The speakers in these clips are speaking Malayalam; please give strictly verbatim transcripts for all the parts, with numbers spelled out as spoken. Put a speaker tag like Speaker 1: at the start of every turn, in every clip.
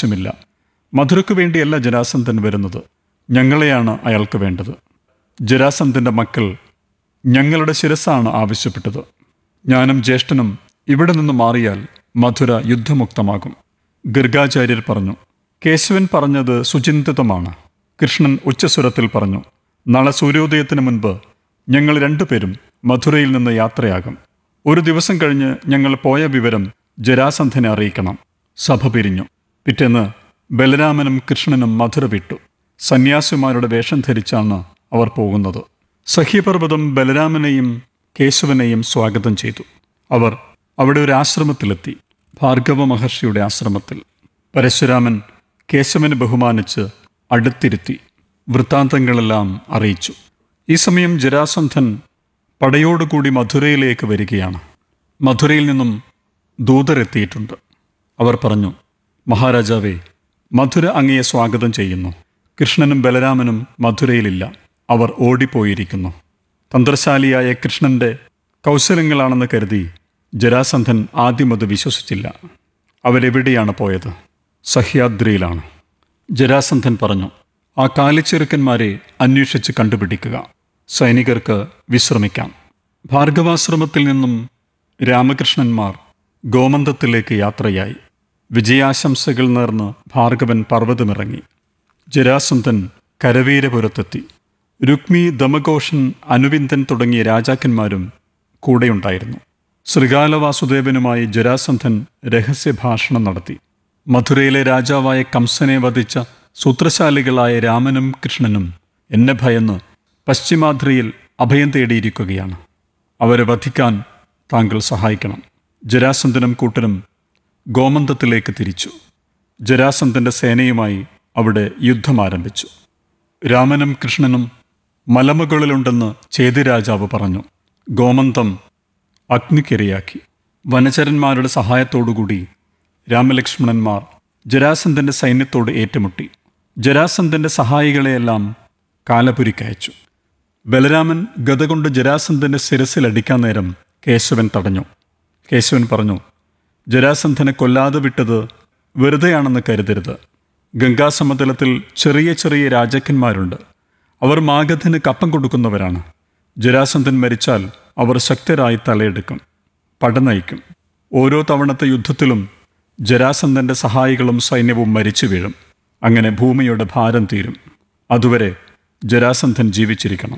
Speaker 1: ആവശ്യമില്ല. മധുരയ്ക്കു വേണ്ടിയല്ല ജരാസന്ധൻ വരുന്നത്, ഞങ്ങളെയാണ് അയാൾക്ക് വേണ്ടത്. ജരാസന്ധൻ്റെ മക്കൾ ഞങ്ങളുടെ ശിരസ്സാണ് ആവശ്യപ്പെട്ടത്. ഞാനും ജ്യേഷ്ഠനും ഇവിടെ നിന്ന് മാറിയാൽ മധുര യുദ്ധമുക്തമാകും. ഗർഗാചാര്യർ പറഞ്ഞു. കേശവൻ പറഞ്ഞത് സുചിന്തിതമാണ്. കൃഷ്ണൻ ഉച്ചസ്വരത്തിൽ പറഞ്ഞു. നാളെ സൂര്യോദയത്തിന് മുൻപ് ഞങ്ങൾ രണ്ടുപേരും മധുരയിൽ നിന്ന് യാത്രയാകും. ഒരു ദിവസം കഴിഞ്ഞ് ഞങ്ങൾ പോയ വിവരം ജരാസന്ധനെ അറിയിക്കണം. സഭ പിരിഞ്ഞു. പിറ്റേന്ന് ബലരാമനും കൃഷ്ണനും മധുര വിട്ടു. സന്യാസിമാരുടെ വേഷം ധരിച്ചാണ് അവർ പോകുന്നത്. സഹ്യപർവ്വതം ബലരാമനെയും കേശവനെയും സ്വാഗതം ചെയ്തു. അവർ അവിടെ ഒരു ആശ്രമത്തിലെത്തി, ഭാർഗവ മഹർഷിയുടെ ആശ്രമത്തിൽ. പരശുരാമൻ കേശവനെ ബഹുമാനിച്ച് അടുത്തിരുത്തി വൃത്താന്തങ്ങളെല്ലാം അറിയിച്ചു. ഈ സമയം ജരാസന്ധൻ പടയോടുകൂടി മധുരയിലേക്ക് വരികയാണ്. മധുരയിൽ നിന്നും ദൂതരെത്തിയിട്ടുണ്ട്. അവർ പറഞ്ഞു, മഹാരാജാവേ, മധുര അങ്ങയെ സ്വാഗതം ചെയ്യുന്നു. കൃഷ്ണനും ബലരാമനും മധുരയിലില്ല, അവർ ഓടിപ്പോയിരിക്കുന്നു. തന്ത്രശാലിയായ കൃഷ്ണന്റെ കൗശലങ്ങളാണെന്ന് കരുതി ജരാസന്ധൻ ആദ്യം അത് വിശ്വസിച്ചില്ല. അവരെവിടെയാണ് പോയത്? സഹ്യാദ്രിയിലാണ്. ജരാസന്ധൻ പറഞ്ഞു, ആ കാലിച്ചെറുക്കന്മാരെ അന്വേഷിച്ച് കണ്ടുപിടിക്കുക. സൈനികർക്ക് വിശ്രമിക്കാം. ഭാർഗവാശ്രമത്തിൽ നിന്നും രാമകൃഷ്ണന്മാർ ഗോമന്തത്തിലേക്ക് യാത്രയായി. വിജയാശംസകൾ നേർന്ന് ഭാർഗവൻ പർവ്വതമിറങ്ങി. ജരാസന്ധൻ കരവീരപുരത്തെത്തി. രുക്മി, ദമഘോഷൻ, അനുവിന്ദൻ തുടങ്ങിയ രാജാക്കന്മാരും കൂടെയുണ്ടായിരുന്നു. ശൃഗാലവാസുദേവനുമായി ജരാസന്ധൻ രഹസ്യഭാഷണം നടത്തി. മധുരയിലെ രാജാവായ കംസനെ വധിച്ച സൂത്രശാലികളായ രാമനും കൃഷ്ണനും എന്നെ ഭയന്ന് പശ്ചിമാദ്രിയിൽ അഭയം തേടിയിരിക്കുകയാണ്. അവരെ വധിക്കാൻ താങ്കൾ സഹായിക്കണം. ജരാസന്ധനും കൂട്ടരും ഗോമന്തത്തിലേക്ക് തിരിച്ചു. ജരാസന്ധൻ്റെ സേനയുമായി അവിടെ യുദ്ധം ആരംഭിച്ചു. രാമനും കൃഷ്ണനും മലമുകളിലുണ്ടെന്ന് ചേതിരാജാവ് പറഞ്ഞു. ഗോമന്തം അഗ്നിക്കിരയാക്കി. വനചരന്മാരുടെ സഹായത്തോടുകൂടി രാമലക്ഷ്മണന്മാർ ജരാസന്ധൻ്റെ സൈന്യത്തോട് ഏറ്റുമുട്ടി. ജരാസന്ധൻ്റെ സഹായികളെയെല്ലാം കാലപുരിക്കയച്ചു. ബലരാമൻ ഗദ കൊണ്ട് ജരാസന്ധൻ്റെ ശിരസിലടിക്കാൻ നേരം കേശവൻ തടഞ്ഞു. കേശവൻ പറഞ്ഞു, ജരാസന്ധനെ കൊല്ലാതെ വിട്ടത് വെറുതെയാണെന്ന് കരുതരുത്. ഗംഗാസമതലത്തിൽ ചെറിയ ചെറിയ രാജാക്കന്മാരുണ്ട്. അവർ മാഗധന് കപ്പം കൊടുക്കുന്നവരാണ്. ജരാസന്ധൻ മരിച്ചാൽ അവർ ശക്തരായി തലയെടുക്കും, പട നയിക്കും. ഓരോ തവണത്തെ യുദ്ധത്തിലും ജരാസന്ധൻ്റെ സഹായികളും സൈന്യവും മരിച്ചു വീഴും. അങ്ങനെ ഭൂമിയുടെ ഭാരം തീരും. അതുവരെ ജരാസന്ധൻ ജീവിച്ചിരിക്കണം.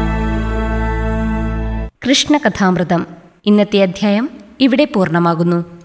Speaker 2: കൃഷ്ണകഥാമൃതം ഇന്നത്തെ അധ്യായം ഇവിടെ പൂർണ്ണമാകുന്നു.